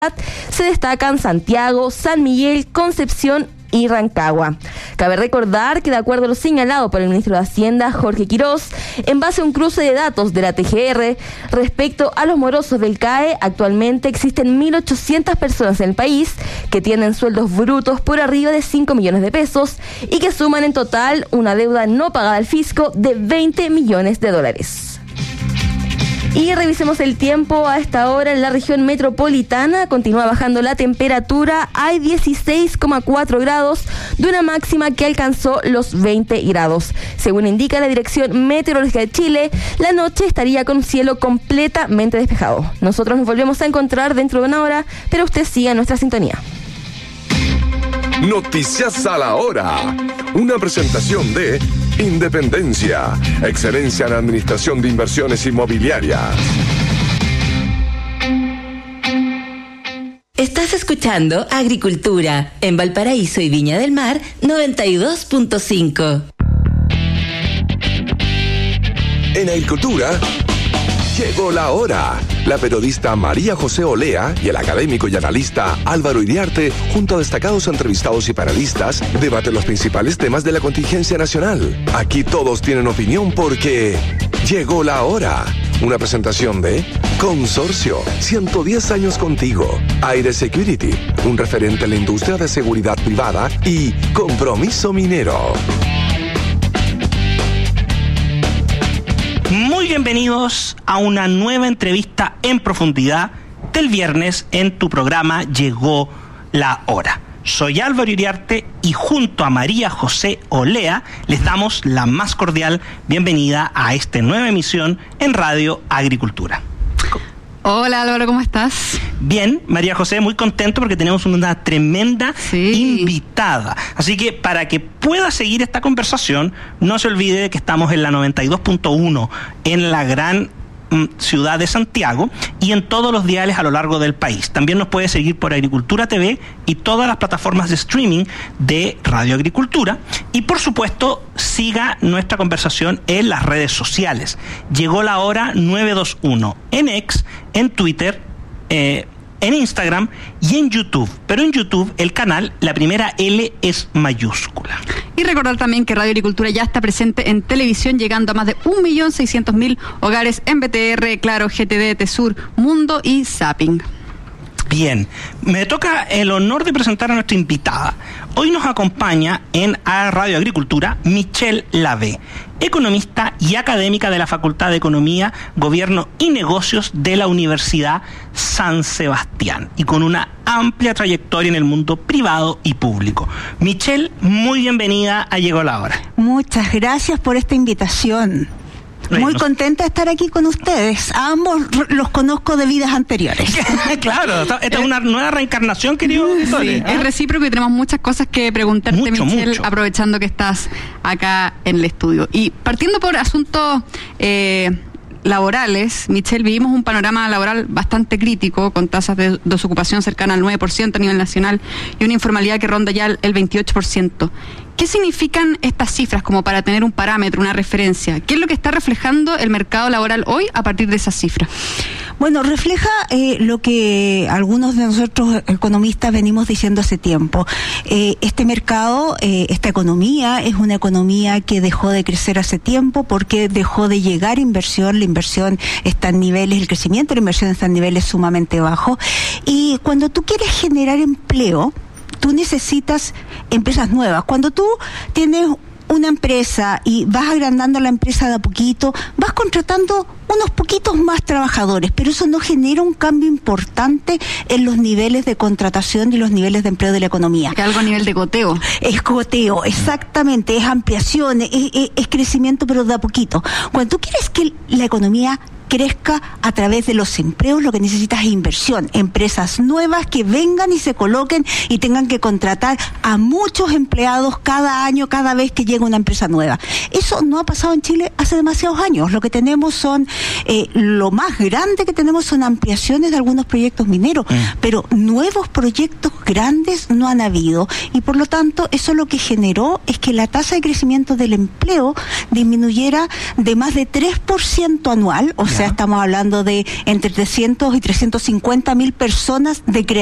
se destacan Santiago, San Miguel, Concepción y Rancagua. Cabe recordar que de acuerdo a lo señalado por el ministro de Hacienda, Jorge Quirós, en base a un cruce de datos de la TGR respecto a los morosos del CAE, actualmente existen 1.800 personas en el país que tienen sueldos brutos por arriba de 5 millones de pesos y que suman en total una deuda no pagada al fisco de 20 millones de dólares. Y revisemos el tiempo. A esta hora en la región metropolitana continúa bajando la temperatura. Hay 16,4 grados de una máxima que alcanzó los 20 grados. Según indica la Dirección Meteorológica de Chile, la noche estaría con un cielo completamente despejado. Nosotros nos volvemos a encontrar dentro de una hora, pero usted siga nuestra sintonía. Noticias a la hora. Una presentación de Independencia, excelencia en administración de inversiones inmobiliarias. Estás escuchando Agricultura en Valparaíso y Viña del Mar 92.5. En Agricultura llegó la hora. La periodista María José Olea y el académico y analista Álvaro Iriarte, junto a destacados entrevistados y panelistas, debaten los principales temas de la contingencia nacional. Aquí todos tienen opinión porque llegó la hora. Una presentación de Consorcio, 110 años contigo. Aire Security, un referente en la industria de seguridad privada. Y Compromiso Minero. Muy bienvenidos a una nueva entrevista en profundidad del viernes en tu programa Llegó la Hora. Soy Álvaro Iriarte y junto a María José Olea les damos la más cordial bienvenida a esta nueva emisión en Radio Agricultura. Hola Álvaro, ¿cómo estás? Bien, María José, muy contento porque tenemos una tremenda invitada. Así que para que pueda seguir esta conversación, no se olvide de que estamos en la 92.1 en la gran ciudad de Santiago y en todos los diales a lo largo del país. También nos puede seguir por Agricultura TV y todas las plataformas de streaming de Radio Agricultura. Y por supuesto, siga nuestra conversación en las redes sociales. Llegó la hora 921 en X, en Twitter, en Instagram y en YouTube. Pero en YouTube el canal, la primera L es mayúscula. Y recordar también que Radio Agricultura ya está presente en televisión, llegando a más de 1.600.000 hogares en BTR, Claro, GTD, Tesur, Mundo y Zapping. Bien, me toca el honor de presentar a nuestra invitada. Hoy nos acompaña en Radio Agricultura Michelle Lavé, economista y académica de la Facultad de Economía, Gobierno y Negocios de la Universidad San Sebastián y con una amplia trayectoria en el mundo privado y público. Michelle, muy bienvenida a Llegó la Hora. Muchas gracias por esta invitación. Muy contenta de estar aquí con ustedes. A ambos los conozco de vidas anteriores. Claro, esta es una nueva reencarnación, querido. Sí, es recíproco y tenemos muchas cosas que preguntarte, Michelle, aprovechando que estás acá en el estudio. Y partiendo por asuntos laborales, Michelle, vivimos un panorama laboral bastante crítico, con tasas de desocupación cercana al 9% a nivel nacional y una informalidad que ronda ya el 28%. ¿Qué significan estas cifras como para tener un parámetro, una referencia? ¿Qué es lo que está reflejando el mercado laboral hoy a partir de esas cifras? Bueno, refleja lo que algunos de nosotros economistas venimos diciendo hace tiempo. Este mercado, esta economía, es una economía que dejó de crecer hace tiempo porque dejó de llegar inversión. La inversión está en niveles, el crecimiento de la inversión está en niveles sumamente bajos. Y cuando tú quieres generar empleo, tú necesitas empresas nuevas. Cuando tú tienes una empresa y vas agrandando la empresa de a poquito, vas contratando unos poquitos más trabajadores, pero eso no genera un cambio importante en los niveles de contratación y los niveles de empleo de la economía. Que algo a nivel de goteo. Es goteo, exactamente, es ampliación, es crecimiento, pero de a poquito. Cuando tú quieres que la economía crezca a través de los empleos, lo que necesitas es inversión, empresas nuevas que vengan y se coloquen y tengan que contratar a muchos empleados cada año, cada vez que llega una empresa nueva. Eso no ha pasado en Chile hace demasiados años. Lo que tenemos son, lo más grande que tenemos son ampliaciones de algunos proyectos mineros, pero nuevos proyectos grandes no han habido, y por lo tanto eso lo que generó es que la tasa de crecimiento del empleo disminuyera de más de 3% anual, o sea, sea, estamos hablando de entre 300 y 350 mil personas de